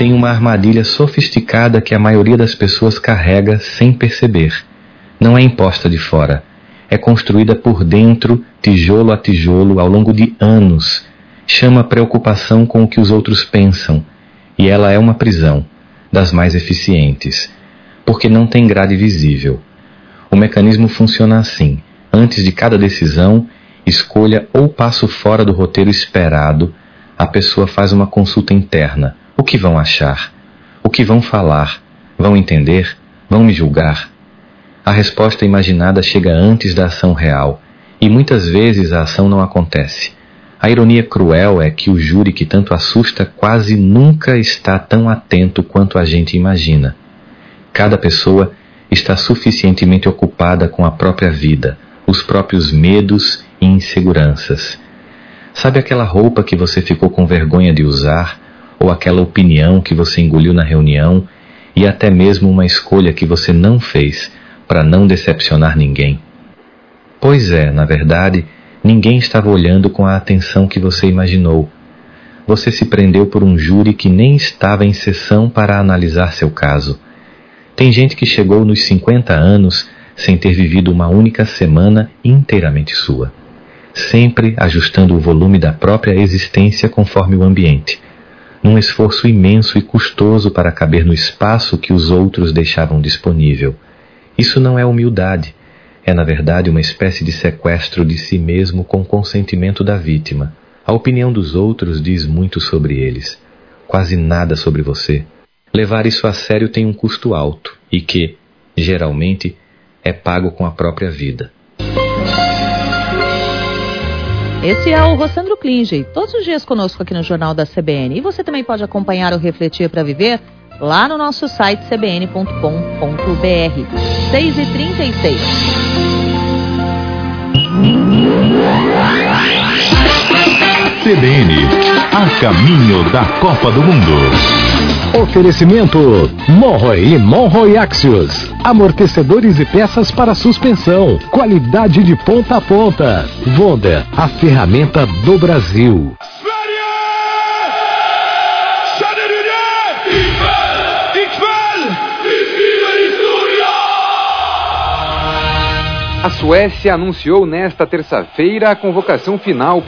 tem uma armadilha sofisticada que a maioria das pessoas carrega sem perceber. Não é imposta de fora. É construída por dentro, tijolo a tijolo, ao longo de anos. Chama preocupação com o que os outros pensam. E ela é uma prisão, das mais eficientes, porque não tem grade visível. O mecanismo funciona assim. Antes de cada decisão, escolha ou passo fora do roteiro esperado, a pessoa faz uma consulta interna. O que vão achar? O que vão falar? Vão entender? Vão me julgar? A resposta imaginada chega antes da ação real, e muitas vezes a ação não acontece. A ironia cruel é que o júri que tanto assusta quase nunca está tão atento quanto a gente imagina. Cada pessoa está suficientemente ocupada com a própria vida, os próprios medos e inseguranças. Sabe aquela roupa que você ficou com vergonha de usar, ou aquela opinião que você engoliu na reunião, e até mesmo uma escolha que você não fez para não decepcionar ninguém? Pois é, na verdade, ninguém estava olhando com a atenção que você imaginou. Você se prendeu por um júri que nem estava em sessão para analisar seu caso. Tem gente que chegou nos 50 anos sem ter vivido uma única semana inteiramente sua, sempre ajustando o volume da própria existência conforme o ambiente, num esforço imenso e custoso para caber no espaço que os outros deixavam disponível. Isso não é humildade, é na verdade uma espécie de sequestro de si mesmo com consentimento da vítima. A opinião dos outros diz muito sobre eles, quase nada sobre você. Levar isso a sério tem um custo alto e que, geralmente, é pago com a própria vida. Esse é o Rossandro Klinge, todos os dias conosco aqui no Jornal da CBN. E você também pode acompanhar o Refletir para Viver lá no nosso site cbn.com.br. 6h36. CBN, a caminho da Copa do Mundo. Oferecimento Monroe e Monroe Axios. Amortecedores e peças para suspensão. Qualidade de ponta a ponta. Wonder, a ferramenta do Brasil. A Suécia anunciou nesta terça-feira a convocação final